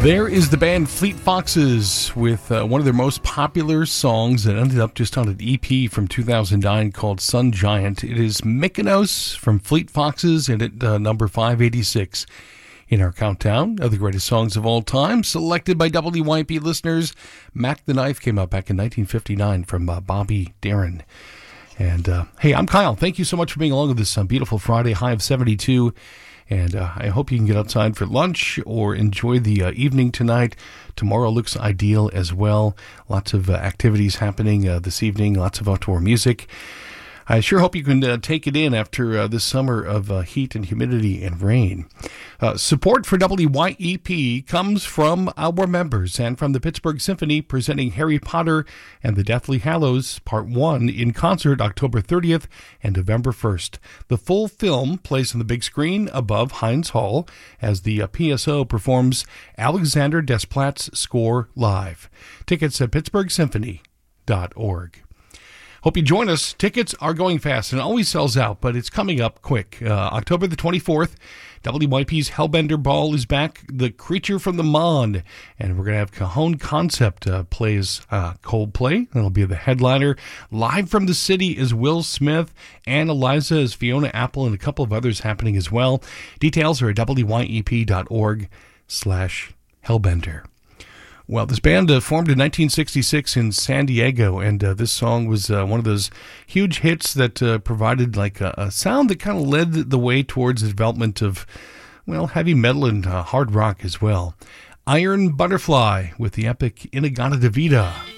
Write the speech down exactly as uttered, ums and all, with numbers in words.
There is the band Fleet Foxes with uh, one of their most popular songs that ended up just on an E P from two thousand nine called Sun Giant. It is Mykonos from Fleet Foxes, and at uh, number five eighty-six in our countdown of the greatest songs of all time, selected by W Y P listeners. Mac the Knife came out back in nineteen fifty-nine from uh, Bobby Darin. And uh, hey, I'm Kyle. Thank you so much for being along with this uh, beautiful Friday, high of seventy-two. And uh, I hope you can get outside for lunch or enjoy the uh, evening tonight. Tomorrow looks ideal as well. Lots of uh, activities happening uh, this evening, lots of outdoor music. I sure hope you can uh, take it in after uh, this summer of uh, heat and humidity and rain. Uh, support for W Y E P comes from our members and from the Pittsburgh Symphony, presenting Harry Potter and the Deathly Hallows Part one in concert October thirtieth and November first. The full film plays on the big screen above Heinz Hall as the uh, P S O performs Alexander Desplat's score live. Tickets at pittsburgh symphony dot org. Hope you join us. Tickets are going fast and it always sells out, but it's coming up quick. Uh, October the twenty-fourth, W Y P's Hellbender Ball is back. The Creature from the Mon. And we're going to have Cajon Concept uh, plays uh, Coldplay. That'll be the headliner. Live from the city is Will Smith. And Eliza is Fiona Apple and a couple of others happening as well. Details are at W Y E P dot org slash Hellbender. Well, this band uh, formed in nineteen sixty-six in San Diego, and uh, this song was uh, one of those huge hits that uh, provided like a, a sound that kind of led the way towards the development of, well, heavy metal and uh, hard rock as well. Iron Butterfly with the epic Inagata Vida.